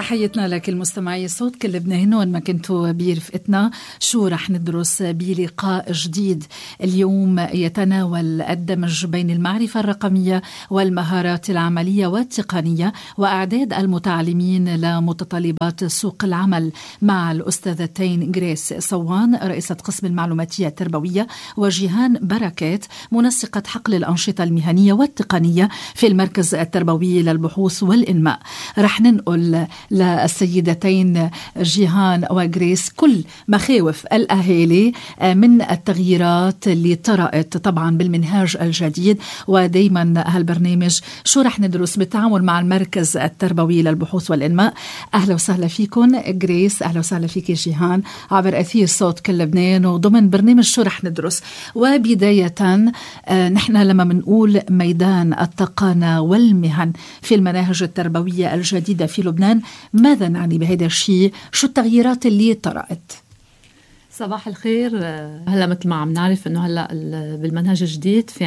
تحياتنا لك المستمعي صوت كل لبنان وين ما كنتوا برفقتنا. شو رح ندرس بلقاء جديد اليوم يتناول الدمج بين المعرفة الرقمية والمهارات العملية والتقنية وأعداد المتعلمين لمتطلبات سوق العمل مع الأستاذتين غريس صوان رئيسة قسم المعلوماتية التربوية وجيهان بركات منسقة حقل الأنشطة المهنية والتقنية في المركز التربوي للبحوث والإنماء. رح ننقل للسيدتين جيهان وغريس كل مخاوف الأهالي من التغييرات اللي طرأت طبعا بالمنهاج الجديد. ودايما هالبرنامج شو رح ندرس بالتعامل مع المركز التربوي للبحوث والإنماء. أهلا وسهلا فيكم غريس، أهلا وسهلا فيك جيهان عبر أثير صوت كل لبنان وضمن برنامج شو رح ندرس. وبداية نحن لما منقول ميدان التقانة والمهن في المناهج التربوية الجديدة في لبنان، ماذا نعني بهذا الشيء؟ شو التغييرات اللي طرأت؟ صباح الخير. هلا مثل ما عم نعرف انه هلا بالمنهج الجديد في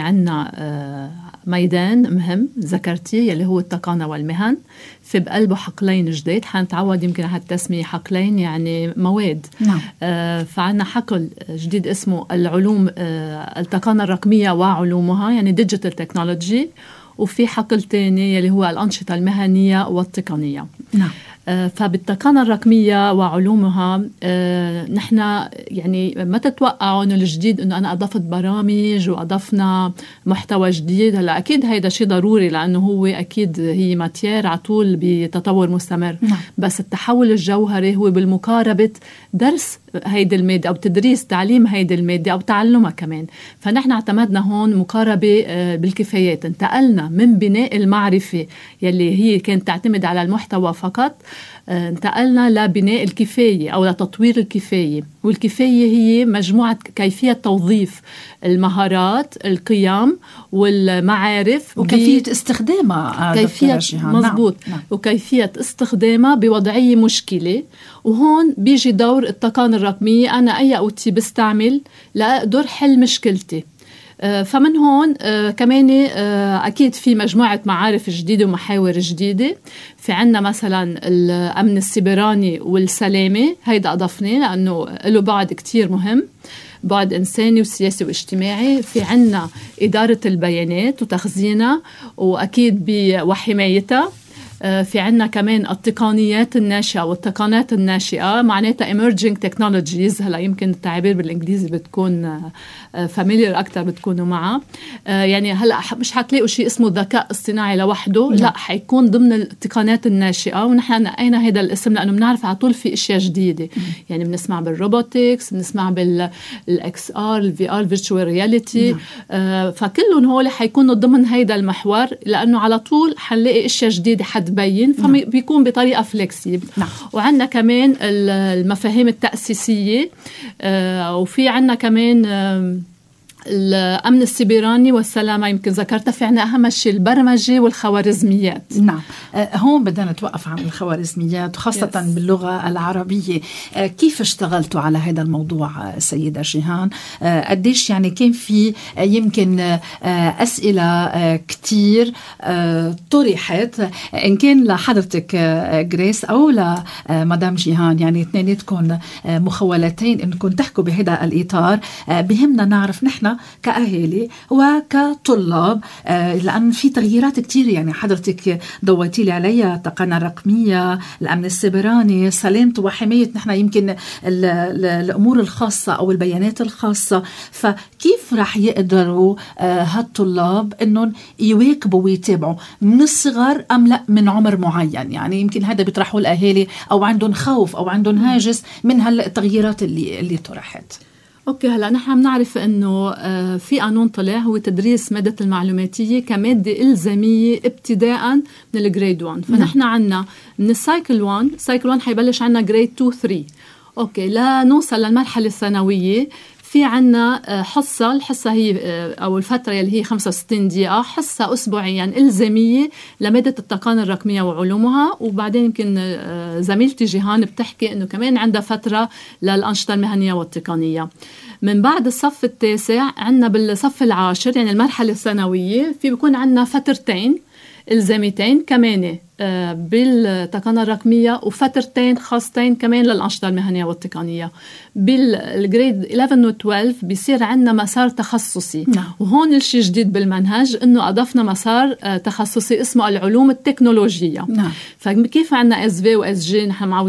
عنا ميدان مهم ذكرتي يلي هو التقانة والمهن، في بقلبه حقلين جديد. حنتعود يمكن على هالتسمية حقلين يعني مواد. نعم. فعنا حقل جديد اسمه العلوم التقانة الرقمية وعلومها يعني ديجيتال تكنولوجي، وفي حقل تاني اللي هو الأنشطة المهنية والتقنية. نعم. فبالتقانة الرقمية وعلومها نحن يعني ما تتوقعوا انه الجديد انه انا اضفت برامج واضفنا محتوى جديد. هلا اكيد هيدا شيء ضروري لانه هو اكيد هي ماتير على طول بتطور مستمر. نعم. بس التحول الجوهري هو بالمقاربة درس هيدي المادة أو تدريس تعليم هيدي المادة أو تعلمها كمان. فنحن اعتمدنا هون مقاربة بالكفايات، انتقلنا من بناء المعرفة يلي هي كانت تعتمد على المحتوى فقط، انتقلنا لبناء الكفاية أو لتطوير الكفاية. والكفاية هي مجموعة كيفية توظيف المهارات القيم والمعارف وكيفية استخدامها. كيفية مزبوط. نعم. وكيفية استخدامها بوضعية مشكلة. وهون بيجي دور التقانة الرقمية، أنا أي أوتي بستعمل لأقدر حل مشكلتي. فمن هون كمان أكيد في مجموعة معارف جديدة ومحاور جديدة. في عنا مثلا الأمن السيبراني والسلامة، هيدا أضفناه لأنه له بعد كتير مهم، بعد إنساني وسياسي واجتماعي. في عنا إدارة البيانات وتخزينها وأكيد وحمايتها. في عنا كمان التقنيات الناشئة والتقنيات الناشئة، معناتها emerging technologies. هلا يمكن التعبير بالإنجليزي بتكون familiar أكتر بتكونوا معها. يعني هلا مش حتلاقوا شيء اسمه الذكاء الصناعي لوحده، لا حيكون ضمن التقنيات الناشئة. ونحن نقينا هذا الاسم لأنه بنعرف على طول في أشياء جديدة. يعني بنسمع بالروبوتكس، بنسمع بالXR الVR virtual reality. فكلهم هول حيكونوا ضمن هيدا المحور لأنه على طول حنلاقي أشياء جديدة بين فبيكون بطريقة فلكسيبل. وعندنا كمان المفاهيم التأسيسية، وفي عندنا كمان الأمن السيبراني والسلامة يمكن ذكرتها. في عنا أهم شيء البرمجة والخوارزميات. نعم. هون بدنا نتوقف عن الخوارزميات وخاصة باللغة العربية. كيف اشتغلتوا على هذا الموضوع سيدة جيهان؟ قديش يعني كان في يمكن أسئلة كتير طرحت، إن كان لحضرتك غريس أو لمدام جيهان، يعني اثنيناتكم مخولتين إنكم تحكوا بهذا الإطار. بهمنا نعرف نحن كأهالي وكطلاب، لأن في تغييرات كتير يعني حضرتك ضويتي لي عليها، التقنية الرقمية، الأمن السيبراني، سلامته وحماية نحن يمكن الأمور الخاصة أو البيانات الخاصة. فكيف رح يقدروا هالطلاب إنهم يواكبوا ويتابعوا من الصغر أم لا من عمر معين؟ يعني يمكن هذا بيطرحوا الأهالي أو عندهم خوف أو عندهم هاجس من هالتغييرات اللي طرحت. أوكي. هلأ نحن بنعرف أنه في قانون طلع هو تدريس مادة المعلوماتية كمادة إلزامية ابتداء من الجريد 1. فنحن عنا من السايكل 1 حيبلش عنا جريد 2-3. أوكي. لا نوصل للمرحلة الثانوية في عنا الحصة هي أو الفترة اللي هي 65 دقيقة، حصة أسبوعيا إلزامية لمادة التقنية الرقمية وعلومها. وبعدين يمكن زميلتي جيهان بتحكي إنه كمان عندها فترة للأنشطة المهنية والتقنية. من بعد الصف التاسع عنا بالصف العاشر يعني المرحلة الثانوية في بيكون عنا فترتين إلزاميتين كمان بالتقنية الرقمية وفترتين خاصتين كمان للأنشطة المهنية والتقنية. بالجريد 11 و 12 بيصير عندنا مسار تخصصي. وهون الشيء جديد بالمنهج إنه أضفنا مسار تخصصي اسمه العلوم التكنولوجية. فكيف عندنا SV و SG نحن